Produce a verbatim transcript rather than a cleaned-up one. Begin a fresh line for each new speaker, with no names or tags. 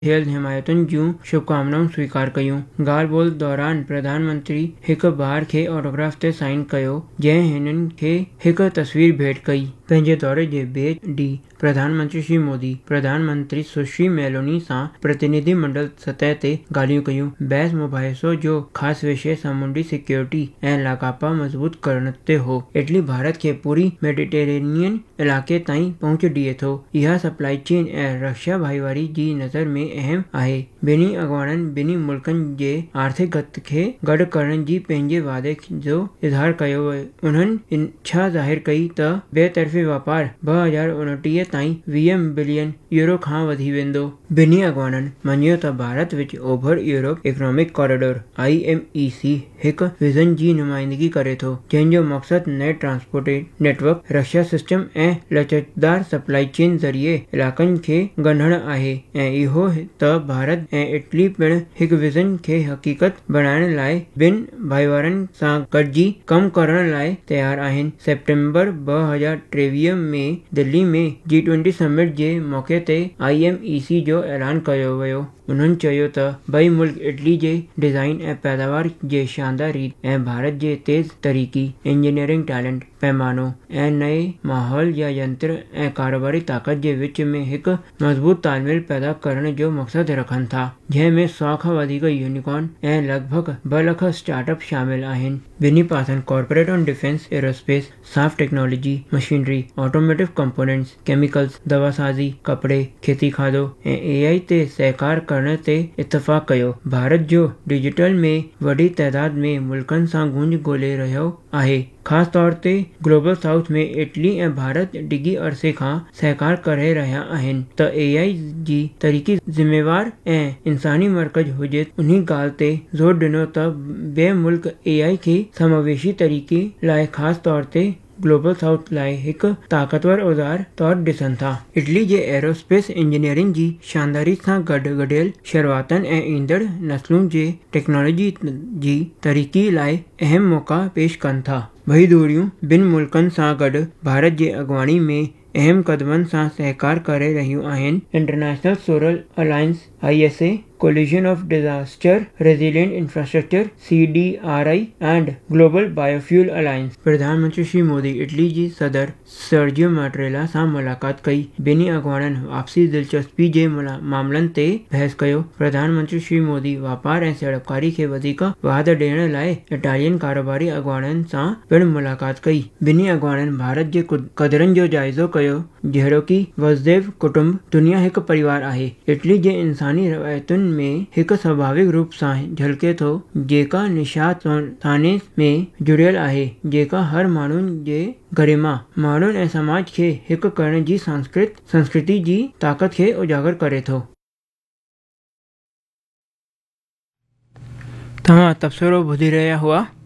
थियल हिमायतुनि जूं शुभकामनाऊं स्वीकार कयूं। ॻाल्हि ॿोल्हि दौरान प्रधानमंत्री हिक ॿार खे ऑटोग्राफ ते साइन कयो, जंहिं हिननि खे हिक तस्वीर भेट कई। पंहिंजे दौरे जे ॿिए ॾींहुं प्रधानमंत्री श्री मोदी प्रधानमंत्री सुश्री मेलोनी सां प्रतिनिधि मंडल सतह ते ॻाल्हियूं कयूं। बहस मुबाहिसो जो ख़ासि विषय सामूंडी सिक्योरिटी ऐं लाॻापा मज़बूत करण ते हो। इटली भारत खे पूरी मेडिटेरेनियन इलाइक़े ताईं पहुच ॾिए थो। इहा सप्लाई चेन ऐं रक्षा भाईवारी जी नज़र में अहम आहे। ॿिन्ही अॻवाननि ॿिन्ही मुल्कनि जे आर्थिक गति खे गॾु करण जी पंहिंजे वादे जो इज़हार कयो। उन्हनि इच्छा ज़ाहिर कई त बेतरफ़ी वापार ॿ हज़ार उणटीह ताईं वीह बिलियन यूरो खां वधी वेंदो। ॿिन्ही अॻवाननि मञियो त भारत विच ओभर Europe economic corridor I M E C हिक विज़न जी नुमाइंदगी करे थो, जंहिं जो मक़सदु नए ट्रांसपोर्ट नेटवर्क, रक्षा सिस्टम ऐं लचकदार सप्लाई चेन ज़रिए इलाइक़नि खे ॻंढणु आहे ऐं इहो त भारत ऐं इटली पिणु हिक विज़न खे हक़ीक़त बणाइण लाइ ॿिनि भाईवारनि सां गॾिजी कमु करण लाइ तयार आहिनि। सेप्टेम्बर ॿ हज़ार टेवीह में दिल्ली में जी ट्वेंटी समिट जे मौक़े ते आई एम ई सी जो ऐलान कयो वियो। उन्हनि चयो त ॿई मुल्क इटली जे डिज़ाइन ऐं पैदावार जे शानदार रीत ऐं भारत जे तेज़ तरीक़ी इंजीनियरिंग टैलेंट, पैमानो ऐं नए माहौल या यंत्र ऐं कारोबारी ताक़त जे विच में हिक मज़बूत तालमेल पैदा करण जो मक़सदु रखनि था, जंहिं में सौ खां वधीक यूनिकॉर्न ऐं लॻभॻ ॿ लख स्टार्टअप शामिल आहिनि। ॿिन्ही पासनि कॉर्पोरेट ऐं defence, aerospace, soft technology, machinery, automotive components, chemicals, दवासाज़ी, कपड़े, खेती खाधो ऐं ए आई ते सहकार करण ते इतफ़ाक़ कयो। भारत जो डिजिटल में वॾी तइदाद में मुल्कनि सां गूंज ॻोल्हे रहियो आहे। ख़ासि तौर ते ग्लोबल साउथ में इटली ऐं भारत ॾिघी अरसे खां सहकार करे रहिया आहिनि त ए आई जी तरक़ी ज़िम्मेवार ऐं इंसानी मर्कज़ हुजे। उन्ही ॻाल्हि ते ज़ोर ॾिनो त ॿिए मुल्क ए आई खे समावेशी तरीक़े लाइ ख़ासि तौर ते ग्लोबल साउथ लाइ हिकु ताक़तवर औज़ार तौरु ॾिसनि था। इटली जे एरोस्पेस इंजीनियरिंग जी शानदारी सां गॾु गॾियल शुरूआतनि ऐं ईंदड़ नस्लुनि जे टेक्नोलॉजी जी तरक़ी लाइ अहम मौक़ा पेश कनि था। ॿई धुरियूं ॿिनि मुल्कनि सां गॾु भारत जे अॻुवाणी में अहम क़दमनि सां सहकार करे रहियूं आहिनि। International solar alliance I S A, collision of disaster resilient infrastructure C D R I and global biofuel alliance. प्रधानमंत्री श्री मोदी इटली जी सदर सर्जियो मैट्रेला सां मुलाक़ात कई। ॿिन्ही अॻवाननि आपसी दिलचस्पी जे मामलनि ते बहस कयो। प्रधानमंत्री श्री मोदी वापार ऐं सीड़पकारी खे वधीक वाध ॾियण लाइ इटालियन कारोबारी अॻवाननि सां पिणु मुलाक़ात कई। ॿिन्ही अॻवाननि भारत जे क़दरनि जो जाइज़ो कयो, जहिड़ोकि वसुधैव कुटुंब दुनिया हिकु परिवार आहे। इटली जे इंसानी रवायतुनि में हिकु स्वाभाविक रूप सां झलके थो, जेका निशात थाने में जुड़ियल आहे, जेका हर माण्हू जे गरिमा, माण्हुनि ऐं समाज खे हिकु करण जी सांस्कृत संस्कृति जी ताक़त खे उजागर करे थो। तव्हां तबसरो ॿुधी रहिया हुआ।